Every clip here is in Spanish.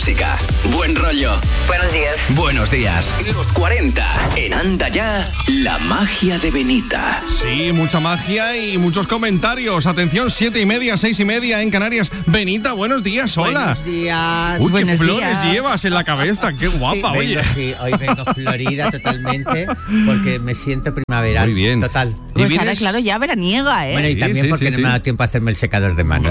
música, buen rollo. Buenos días. Buenos días. Los 40. En Anda Ya, la magia de Benita. Sí, mucha magia y muchos comentarios. Atención, 7:30, 6:30 en Canarias. Benita, buenos días, hola. Buenos días. Uy, buenos qué flores días. llevas en la cabeza, qué guapa, Sí, oye. Sí, hoy vengo florida totalmente porque me siento primaveral. Muy bien. Total. ¿Y Pues vienes? ahora, claro, ya veraniega, ¿eh? Bueno, y Sí, también sí, porque sí, no sí. me ha dado tiempo a hacerme el secador de mano.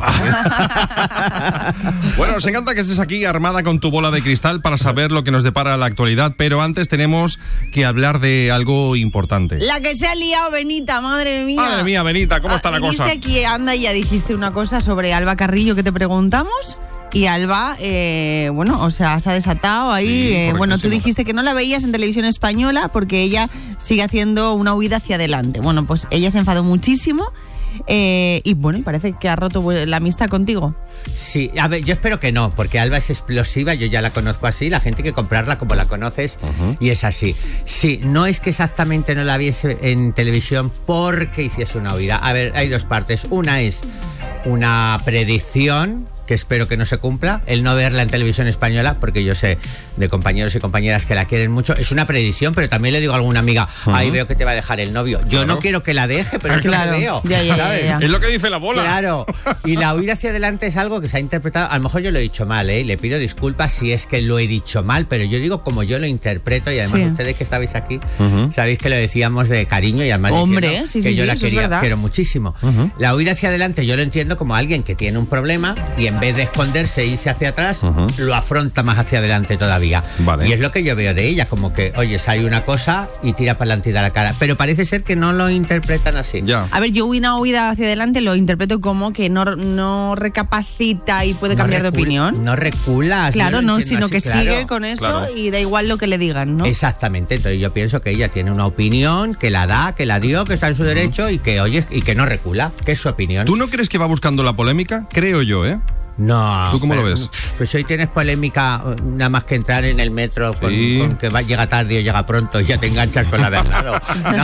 Bueno, nos encanta que estés aquí armada con tu bola de cristal para saber lo que nos depara la actualidad, pero antes tenemos que hablar de algo importante. La que se ha liado, Benita, madre mía. Madre mía, Benita, ¿cómo está la cosa? Viniste aquí, anda, y ya dijiste una cosa sobre Alba Carrillo que te preguntamos. Y Alba, bueno, o sea, se ha desatado ahí. Sí, Bueno, tú correctísimo. dijiste que no la veías en televisión española porque ella sigue haciendo una huida hacia adelante. Bueno, pues ella se enfadó muchísimo y bueno, y parece que ha roto la amistad contigo. Sí, a ver, yo espero que no, porque Alba es explosiva, yo ya la conozco así, la gente hay que comprarla como la conoces y es así. Sí, no es que exactamente no la viese en televisión porque hiciese una huida. A ver, hay dos partes. Una es una predicción que espero que no se cumpla, el no verla en televisión española, porque yo sé de compañeros y compañeras que la quieren mucho, es una predicción, pero también le digo a alguna amiga, ay, veo que te va a dejar el novio. Yo Claro. no quiero que la deje, pero es que Claro. la veo. Ya, ¿sabes? ya. Es lo que dice la bola. Claro, y la huida hacia adelante es algo que se ha interpretado, a lo mejor yo lo he dicho mal, le pido disculpas si es que lo he dicho mal, pero yo digo como yo lo interpreto y además Sí. ustedes que estabais aquí, sabéis que lo decíamos de cariño y además Hombre, diciendo sí, que sí, yo sí, la eso es verdad. quiero muchísimo. La huida hacia adelante yo lo entiendo como alguien que tiene un problema y en vez de esconderse e irse hacia atrás, lo afronta más hacia adelante todavía. Vale. Y es lo que yo veo de ella, como que, oye, hay una cosa y tira para adelante y da la cara, pero parece ser que no lo interpretan así. Ya. A ver, yo una huida hacia adelante lo interpreto como que no recapacita y puede cambiar de opinión. No recula. Claro, yo lo no, entiendo sino así, que claro. sigue con eso Claro. y da igual lo que le digan, ¿no? Exactamente, entonces yo pienso que ella tiene una opinión, que la da, que la dio, que está en su derecho y que oye y que no recula, que es su opinión. ¿Tú no crees que va buscando la polémica? Creo yo, ¿eh? No. ¿Tú cómo lo pero, ves? Pues hoy tienes polémica nada más que entrar en el metro con, Sí. con que llega tarde o llega pronto y ya te enganchas con la de al lado.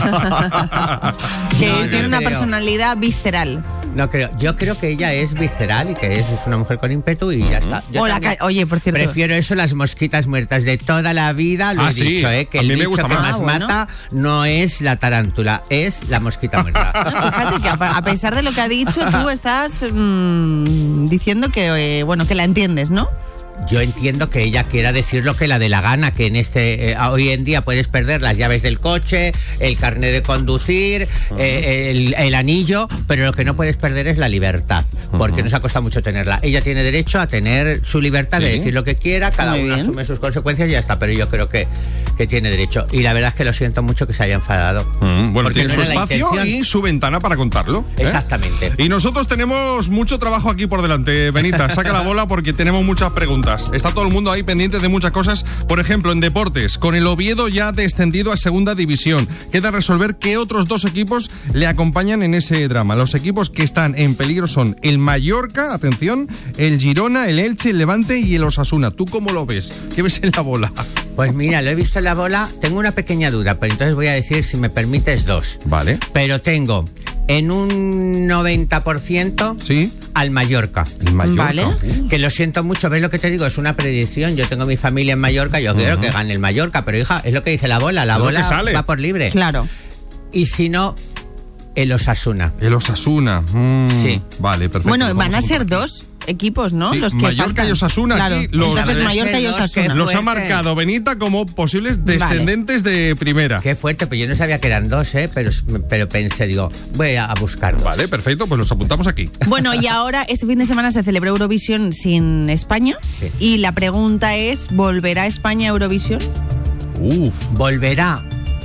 Que No, tiene no una creo. personalidad visceral. No creo. Yo creo que ella es visceral y que es una mujer con ímpetu y ya está. Yo también Oye, por cierto. prefiero eso, las mosquitas muertas de toda la vida, lo he sí. dicho, que A el mí me bicho gusta que más. más Bueno. mata no es la tarántula, es la mosquita muerta. Fíjate que a pesar de lo que ha dicho, tú estás diciendo que, bueno, que la entiendes, ¿no? Yo entiendo que ella quiera decir lo que la dé la gana, que en hoy en día puedes perder las llaves del coche, el carnet de conducir, el anillo, pero lo que no puedes perder es la libertad, porque nos ha costado mucho tenerla. Ella tiene derecho a tener su libertad de Sí. decir lo que quiera, cada Muy uno bien. asume sus consecuencias y ya está, pero yo creo que tiene derecho. Y la verdad es que lo siento mucho que se haya enfadado. Bueno, Porque tiene no su era la espacio intención. y su ventana para contarlo. ¿eh? Exactamente. Y nosotros tenemos mucho trabajo aquí por delante, Benita. Saca la bola porque tenemos muchas preguntas. Está todo el mundo ahí pendiente de muchas cosas. Por ejemplo, en deportes, con el Oviedo ya descendido a segunda división. Queda resolver qué otros dos equipos le acompañan en ese drama. Los equipos que están en peligro son el Mallorca, atención, el Girona, el Elche, el Levante y el Osasuna. ¿Tú cómo lo ves? ¿Qué ves en la bola? Pues mira, lo he visto en la bola, tengo una pequeña duda, pero entonces voy a decir, si me permites, dos. Vale. Pero tengo en un 90% ¿Sí? al Mallorca. El Mallorca. Vale. Que lo siento mucho, ¿ves lo que te digo? Es una predicción. Yo tengo mi familia en Mallorca, yo quiero que gane el Mallorca, pero hija, es lo que dice la bola, la Es lo bola que sale. va por libre. Claro. Y si no, el Osasuna. El Osasuna. Sí. Vale, perfecto. Bueno, Lo van vamos a ser apuntar. dos equipos, ¿no? Sí, Los que Mallorca faltan. y Osasuna Claro. aquí, los- Entonces Debe Mallorca ser y dos, Osasuna. que Los ha fuerte. marcado Benita como posibles descendentes de primera. Qué fuerte, pues yo no sabía que eran dos, pero pensé, digo, voy a buscarlos. Vale, perfecto, pues los apuntamos aquí. Bueno, y ahora este fin de semana se celebró Eurovisión sin España. Sí. Y la pregunta es, ¿volverá España a Eurovisión? Volverá.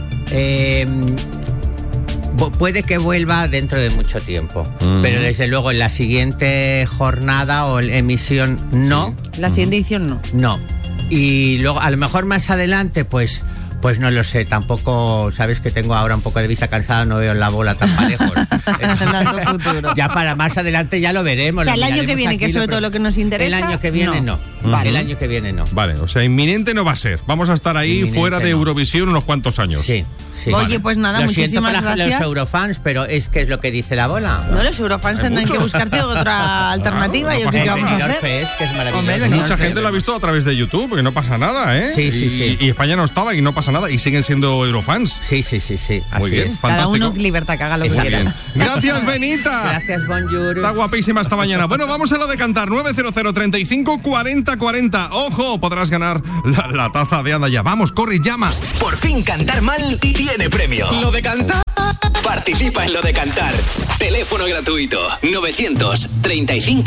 Puede que vuelva dentro de mucho tiempo, pero desde luego en la siguiente jornada o emisión no, La siguiente edición no. no. Y luego a lo mejor más adelante pues Pues no lo sé, tampoco, sabes que tengo ahora un poco de vista cansada, no veo la bola tan lejos. Ya para más adelante ya lo veremos. O sea, el año que viene, que es sobre todo lo que nos interesa. El año que viene no. Vale. El año que viene no. Vale, o sea, inminente no va a ser. Vamos a estar ahí Inminente fuera de no. Eurovisión unos cuantos años. Sí. Oye, pues nada, lo siento muchísimas para gracias. los eurofans, pero es que es lo que dice la bola. No, los eurofans Hay tendrán que muchos. buscarse otra alternativa. no Yo pasa qué nada. vamos a Benidorm hacer. Fest, que es maravilloso. Hombre, Mucha Benidorm gente lo ha visto a través de YouTube, que no pasa nada, ¿eh? Sí, sí, sí. Y España no estaba y no pasa nada y siguen siendo eurofans. Sí. Así Muy bien, es. Cada fantástico. uno libertad que haga lo que Muy quiera. bien. Gracias, Benita. Gracias, bonjour. Está guapísima esta mañana. Bueno, vamos a lo de cantar. 900 35 40 40. Ojo, podrás ganar la taza de Anda Ya. Vamos, corre, llama. Por fin cantar mal y tiene premio. Lo de cantar. Participa en Lo de Cantar. Teléfono gratuito 935